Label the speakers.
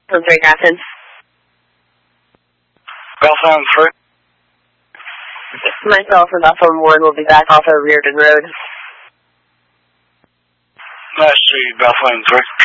Speaker 1: From 3 Grafton.
Speaker 2: Bellphone 3.
Speaker 1: Myself and Bellphone 1 will be back off of Reardon Road.
Speaker 2: Let's see, Bellphone 3.